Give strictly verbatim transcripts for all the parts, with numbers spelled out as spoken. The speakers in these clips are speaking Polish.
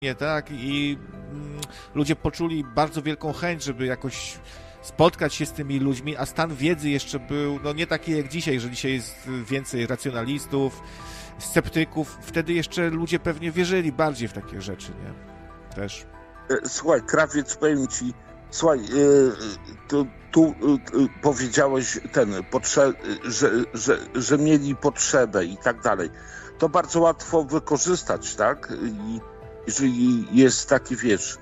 Nie, tak, i mm, ludzie poczuli bardzo wielką chęć, żeby jakoś spotkać się z tymi ludźmi, a stan wiedzy jeszcze był, no nie taki jak dzisiaj, że dzisiaj jest więcej racjonalistów, sceptyków. Wtedy jeszcze ludzie pewnie wierzyli bardziej w takie rzeczy, nie? Też. Słuchaj, krawiec, powiem ci, słuchaj, yy, tu, tu yy, powiedziałeś ten, potrze- że, że, że mieli potrzebę i tak dalej. To bardzo łatwo wykorzystać, tak? I jeżeli jest taki, wiesz,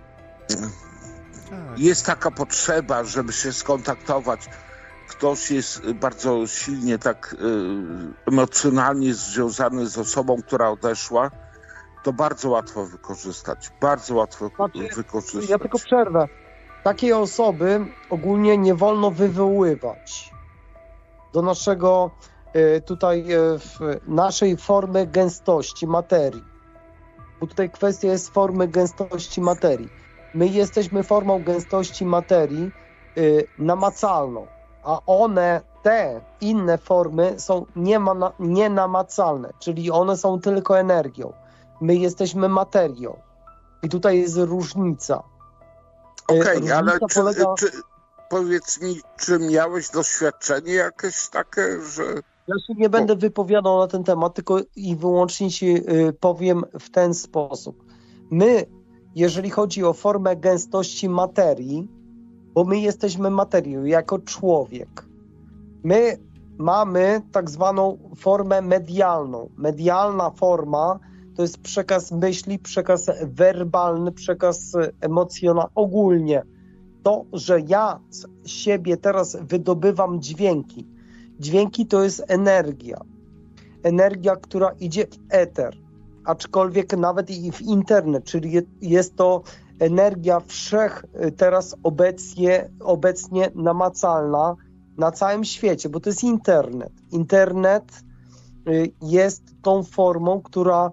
tak. Jest taka potrzeba, żeby się skontaktować, ktoś jest bardzo silnie tak y, emocjonalnie związany z osobą, która odeszła, to bardzo łatwo wykorzystać, bardzo łatwo znaczy, wykorzystać. Ja tylko przerwę. Takiej osoby ogólnie nie wolno wywoływać do naszego y, tutaj y, naszej formy gęstości materii. Bo tutaj kwestia jest formy gęstości materii. My jesteśmy formą gęstości materii y, namacalną, a one, te inne formy są niema, nienamacalne, czyli one są tylko energią. My jesteśmy materią. I tutaj jest różnica. Okej, okay, ale czy, polega... czy, powiedz mi, czy miałeś doświadczenie jakieś takie, że... Ja się nie będę wypowiadał na ten temat, tylko i wyłącznie ci y, powiem w ten sposób. My, jeżeli chodzi o formę gęstości materii, bo my jesteśmy materią jako człowiek, my mamy tak zwaną formę medialną. Medialna forma to jest przekaz myśli, przekaz werbalny, przekaz emocjonalny, ogólnie. To, że ja z siebie teraz wydobywam dźwięki. Dźwięki to jest energia. Energia, która idzie w eter, aczkolwiek nawet i w internet, czyli jest to energia wszech teraz obecnie, obecnie namacalna na całym świecie, bo to jest internet. Internet jest tą formą, która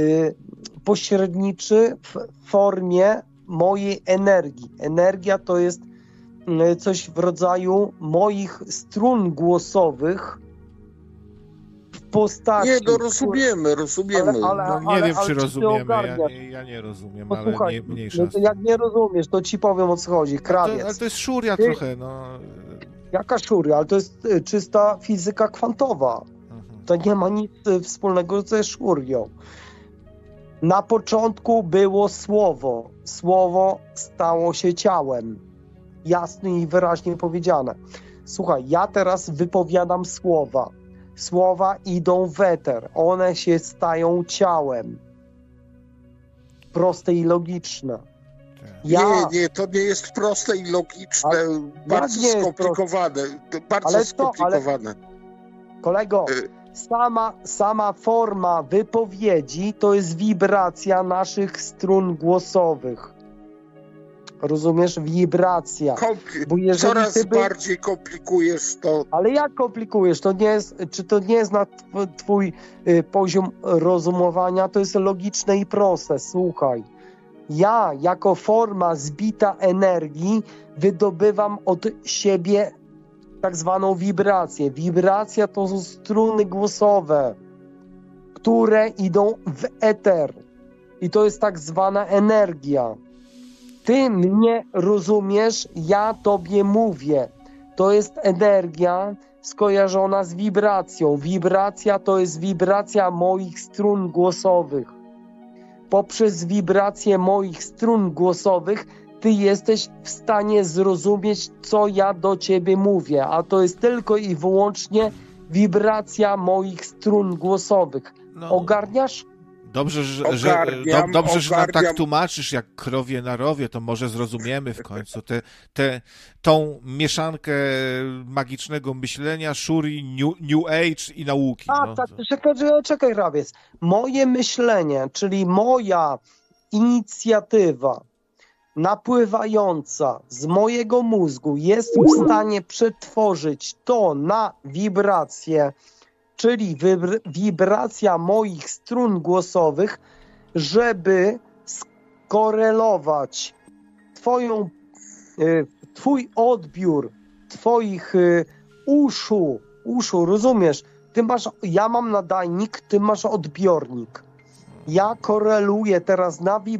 pośredniczy w formie mojej energii. Energia to jest coś w rodzaju moich strun głosowych w postaci... Nie, no rozumiemy, rozumiemy. Ale, ale, no, nie ale, wiem, ale, czy czy rozumiemy, ja nie, ja nie rozumiem, Posłuchaj, ale nie, mniejsza. No to jak nie rozumiesz, to ci powiem, o co chodzi. Krawiec. To, ale to jest szuria Ty... trochę, no. Jaka szuria? Ale to jest czysta fizyka kwantowa. Mhm. To nie ma nic wspólnego ze szurią. Na początku było słowo. Słowo stało się ciałem. Jasno i wyraźnie powiedziane. Słuchaj, ja teraz wypowiadam słowa. Słowa idą w eter. One się stają ciałem. Proste i logiczne. Ja... Nie, nie, to nie jest proste i logiczne. Ale bardzo skomplikowane. Bardzo ale skomplikowane. To, ale... Kolego, sama, sama forma wypowiedzi to jest wibracja naszych strun głosowych. Rozumiesz? Wibracja. Kompli- Bo jeżeli coraz ty by... bardziej komplikujesz to. Ale jak komplikujesz? To nie jest, czy to nie jest na twój y, poziom rozumowania? To jest logiczne i proste. Słuchaj. Ja jako forma zbita energii wydobywam od siebie tak zwaną wibrację. Wibracja to są struny głosowe, które idą w eter. I to jest tak zwana energia. Ty mnie rozumiesz, ja tobie mówię. To jest energia skojarzona z wibracją. Wibracja to jest wibracja moich strun głosowych. Poprzez wibrację moich strun głosowych ty jesteś w stanie zrozumieć, co ja do ciebie mówię. A to jest tylko i wyłącznie wibracja moich strun głosowych. No. Ogarniasz? Dobrze, że, że, do, dobrze, że nam tak tłumaczysz, jak krowie na rowie, to może zrozumiemy w końcu te, te, tą mieszankę magicznego myślenia, szuri, new, new age i nauki. A, no. tak, czekaj, czekaj, Rawiec. Moje myślenie, czyli moja inicjatywa napływająca z mojego mózgu jest w stanie przetworzyć to na wibrację, czyli wibr- wibracja moich strun głosowych, żeby skorelować twoją, y, twój odbiór, twoich y, uszu, uszu, rozumiesz? Ty masz, ja mam nadajnik, ty masz odbiornik. Ja koreluję teraz na wibrację